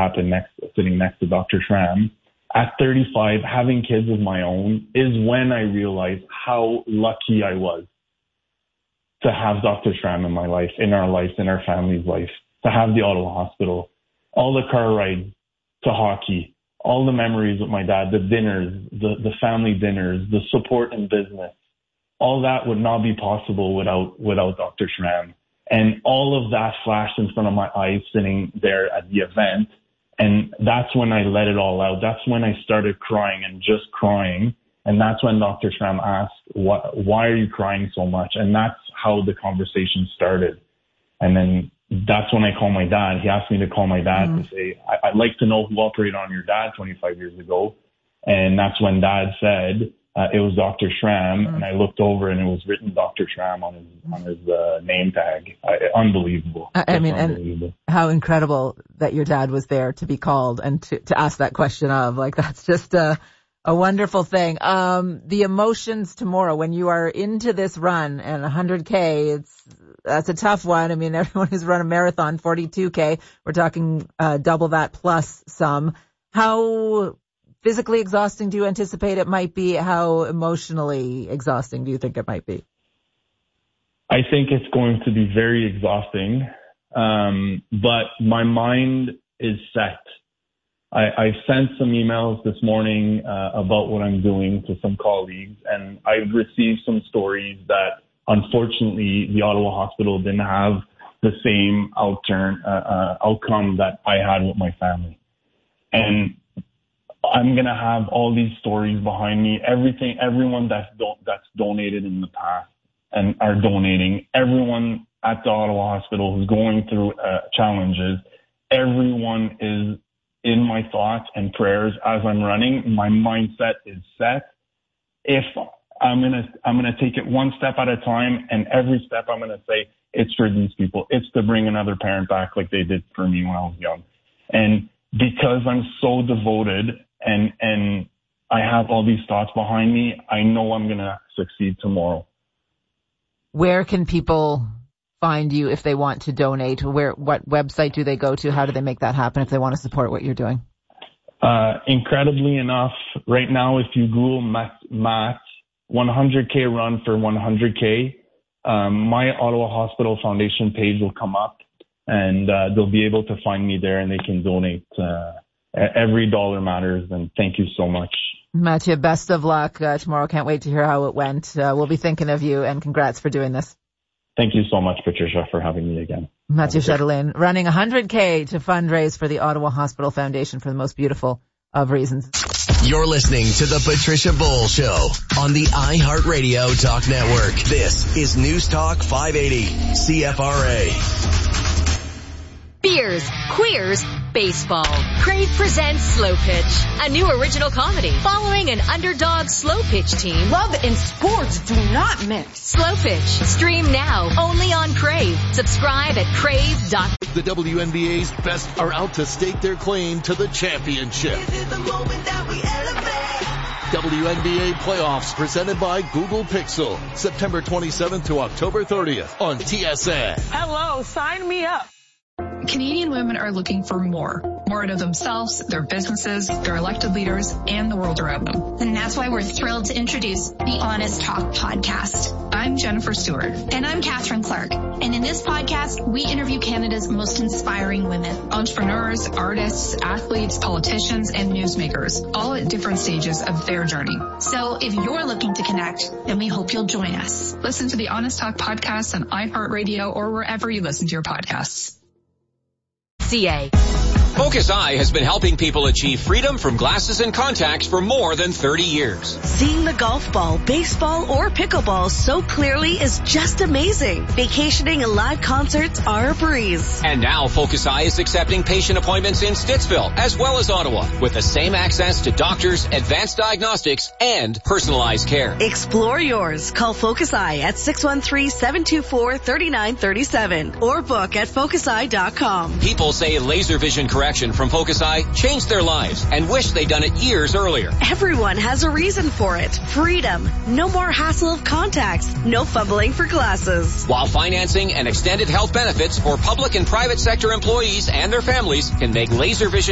happened sitting next to Dr. Schramm. At 35, having kids of my own is when I realized how lucky I was to have Dr. Schramm in my life, in our family's life, to have the Ottawa Hospital, all the car rides to hockey, all the memories with my dad, the dinners, the family dinners, the support in business. All that would not be possible without Dr. Schramm. And all of that flashed in front of my eyes sitting there at the event. And that's when I let it all out. That's when I started crying and just crying. And that's when Dr. Schramm asked, why are you crying so much? And that's how the conversation started. And then that's when I called my dad. He asked me to call my dad to say, I'd like to know who operated on your dad 25 years ago. And that's when Dad said, it was Dr. Schramm. And I looked over and it was written Dr. Schramm on his name tag. Unbelievable. I mean, unbelievable. And how incredible that your dad was there to be called and to ask that question of, like, that's just a wonderful thing. The emotions tomorrow when you are into this run and 100K, that's a tough one. I mean, everyone who's run a marathon, 42K, we're talking double that plus some. How physically exhausting do you anticipate it might be? How emotionally exhausting do you think it might be? I think it's going to be very exhausting, but my mind is set. I've sent some emails this morning about what I'm doing to some colleagues, and I've received some stories that unfortunately the Ottawa Hospital didn't have the same outcome that I had with my family. And I'm going to have all these stories behind me, everyone that's donated in the past and are donating, everyone at the Ottawa Hospital who's going through challenges, everyone is in my thoughts and prayers as I'm running. My mindset is set. If I'm going to take it one step at a time, and every step I'm going to say, it's for these people. It's to bring another parent back like they did for me when I was young. And because I'm so devoted and I have all these thoughts behind me, I know I'm going to succeed tomorrow. Where can people find you if they want to donate? What website do they go to? How do they make that happen if they want to support what you're doing? Incredibly enough, right now, if you Google Matt 100K run for 100K, my Ottawa Hospital Foundation page will come up, and they'll be able to find me there, and they can donate. Every dollar matters, and thank you so much. Mathieu, best of luck tomorrow. Can't wait to hear how it went. We'll be thinking of you, and congrats for doing this. Thank you so much, Patricia, for having me again. Mathieu Chatelain running 100K to fundraise for the Ottawa Hospital Foundation for the most beautiful of reasons. You're listening to the Patricia Bull Show on the iHeartRadio Talk Network. This is News Talk 580 CFRA. Beers, queers, baseball. Crave presents Slow Pitch, a new original comedy following an underdog slow pitch team. Love and sports do not mix. Slow Pitch. Stream now only on Crave. Subscribe at crave.com. The WNBA's best are out to stake their claim to the championship. This is the moment that we elevate. WNBA playoffs presented by Google Pixel. September 27th to October 30th on TSN. Hello, sign me up. Canadian women are looking for more out of themselves, their businesses, their elected leaders, and the world around them. And that's why we're thrilled to introduce the Honest Talk podcast. I'm Jennifer Stewart. And I'm Catherine Clark. And in this podcast, we interview Canada's most inspiring women. Entrepreneurs, artists, athletes, politicians, and newsmakers, all at different stages of their journey. So if you're looking to connect, then we hope you'll join us. Listen to the Honest Talk podcast on iHeartRadio or wherever you listen to your podcasts. CA. Focus Eye has been helping people achieve freedom from glasses and contacts for more than 30 years. Seeing the golf ball, baseball, or pickleball so clearly is just amazing. Vacationing and live concerts are a breeze. And now Focus Eye is accepting patient appointments in Stittsville as well as Ottawa with the same access to doctors, advanced diagnostics, and personalized care. Explore yours. Call Focus Eye at 613-724-3937 or book at focuseye.com. People say laser vision correction from Focus Eye changed their lives and wish they'd done it years earlier. Everyone has a reason for it. Freedom. No more hassle of contacts. No fumbling for glasses. While financing and extended health benefits for public and private sector employees and their families can make laser vision